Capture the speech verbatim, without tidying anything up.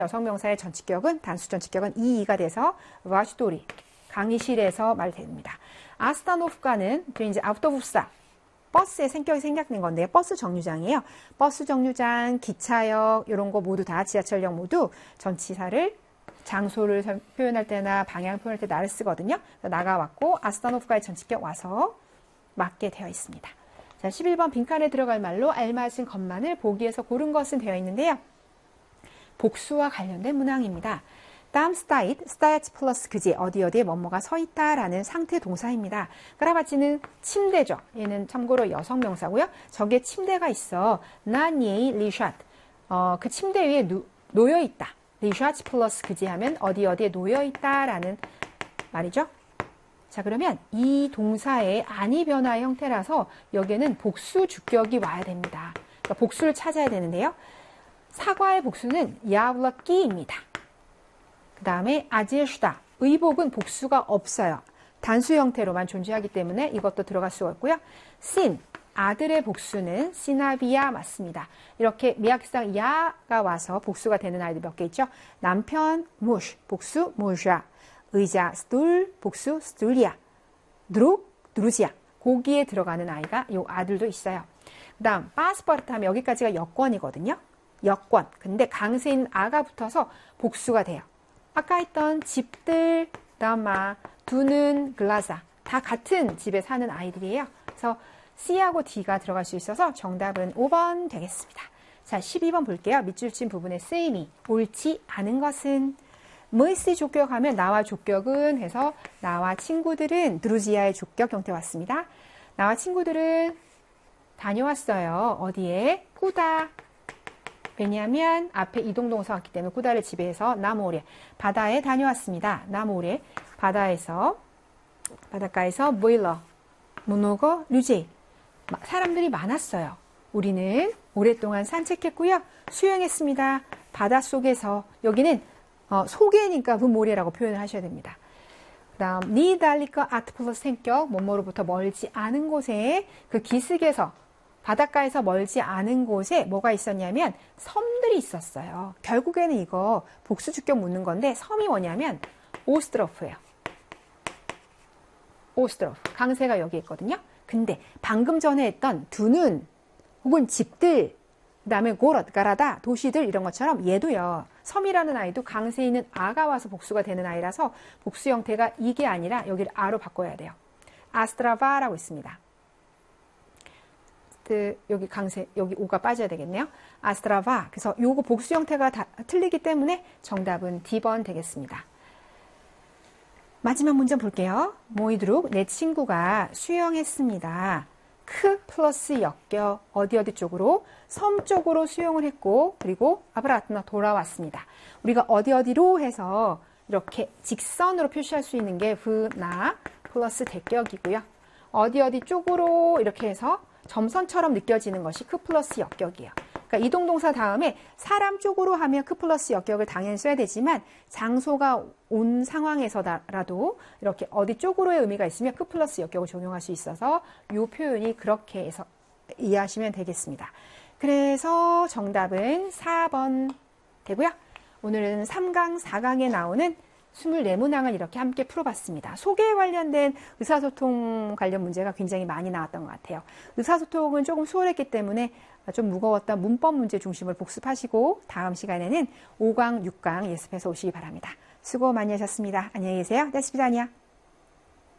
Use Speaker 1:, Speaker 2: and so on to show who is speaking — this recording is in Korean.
Speaker 1: 여성명사의 전치격은 단수 전치격은 이이가 돼서 와시도리 강의실에서 말됩니다. 아스타노프카는 또 이제 아우토부사 버스의 성격이 생략된 건데요. 버스 정류장이에요. 버스 정류장, 기차역 이런 거 모두 다 지하철역 모두 전치사를 장소를 표현할 때나 방향을 표현할 때 나를 쓰거든요. 나가왔고 아스타노프카의 전치격 와서 맞게 되어 있습니다. 자, 십일 번 빈칸에 들어갈 말로 알맞은 것만을 보기에서 고른 것은 되어 있는데요. 복수와 관련된 문항입니다. 다음 스타잇, 스타야치 플러스 그지, 어디 어디에 뭐뭐가 서 있다라는 상태 동사입니다. 그라바치는 침대죠. 얘는 참고로 여성 명사고요. 저기에 침대가 있어. 난 예이 리샷. 어, 그 침대 위에 누, 놓여 있다. 리샷 플러스 그지 하면 어디 어디에 놓여 있다라는 말이죠. 자, 그러면 이 동사의 안이 변화의 형태라서 여기에는 복수 주격이 와야 됩니다. 그러니까 복수를 찾아야 되는데요. 사과의 복수는 야블라끼입니다. 그 다음에 아지에슈다. 의복은 복수가 없어요. 단수 형태로만 존재하기 때문에 이것도 들어갈 수가 없고요. 신, 아들의 복수는 시나비아 맞습니다. 이렇게 미약상 야가 와서 복수가 되는 아이들 몇 개 있죠. 남편, 무시, 복수, 무샤. 의자, 스툴, 복수, 스툴리아. 드룩, 드루지아. 거기에 들어가는 아이가 요 아들도 있어요. 그 다음 파스포르트 하면 여기까지가 여권이거든요. 여권. 근데 강세인 아가 붙어서 복수가 돼요. 아까 했던 집들, 다마, 두는, 글라사 다 같은 집에 사는 아이들이에요. 그래서 C하고 D가 들어갈 수 있어서 정답은 오 번 되겠습니다. 자, 십이 번 볼게요. 밑줄 친 부분의 쓰임이 옳지 않은 것은 뭐이스 족격하면 나와 족격은 해서 나와 친구들은 드루지아의 족격 형태 왔습니다. 나와 친구들은 다녀왔어요. 어디에? 꾸다. 왜냐하면 앞에 이동동사 왔기 때문에 꾸다를 지배해서 나무오레 바다에 다녀왔습니다. 나무오레 바다에서 바닷가에서 보일러 모노거 류제 사람들이 많았어요. 우리는 오랫동안 산책했고요. 수영했습니다. 바닷속에서 여기는 어, 속에니까 그 모래라고 표현을 하셔야 됩니다. 그 다음 니달리커 아트 플러스 생격 뭐뭐로부터 멀지 않은 곳에 그 기슭에서 바닷가에서 멀지 않은 곳에 뭐가 있었냐면 섬들이 있었어요. 결국에는 이거 복수주격 묻는 건데 섬이 뭐냐면 오스트로프예요. 오스트로프. 강세가 여기 있거든요. 근데 방금 전에 했던 두는 혹은 집들 그 다음에 고럿, 가라다, 도시들 이런 것처럼 얘도요. 섬이라는 아이도 강세 있는 아가 와서 복수가 되는 아이라서 복수 형태가 이게 아니라 여기를 아로 바꿔야 돼요. 아스트라바라고 있습니다. 그 여기 강세, 여기 오가 빠져야 되겠네요. 아스트라바. 그래서 요거 복수 형태가 다 틀리기 때문에 정답은 디 번 되겠습니다. 마지막 문제 볼게요. 모이드룩, 내 친구가 수영했습니다. 크 플러스 역겨 어디 어디 쪽으로? 섬 쪽으로 수영을 했고 그리고 아브라트나 돌아왔습니다. 우리가 어디 어디로 해서 이렇게 직선으로 표시할 수 있는 게 브나 플러스 대격이고요. 어디 어디 쪽으로 이렇게 해서 점선처럼 느껴지는 것이 크 플러스 역격이에요. 그러니까 이동동사 다음에 사람 쪽으로 하면 크 플러스 역격을 당연히 써야 되지만 장소가 온 상황에서라도 이렇게 어디 쪽으로의 의미가 있으면 크 플러스 역격을 적용할 수 있어서 이 표현이 그렇게 해서 이해하시면 되겠습니다. 그래서 정답은 사 번 되고요. 오늘은 삼 강, 사 강에 나오는 이십사 문항을 이렇게 함께 풀어봤습니다. 소개에 관련된 의사소통 관련 문제가 굉장히 많이 나왔던 것 같아요. 의사소통은 조금 수월했기 때문에 좀 무거웠던 문법 문제 중심을 복습하시고 다음 시간에는 오 강, 육 강 예습해서 오시기 바랍니다. 수고 많이 하셨습니다. 안녕히 계세요. 네, 스피다니아.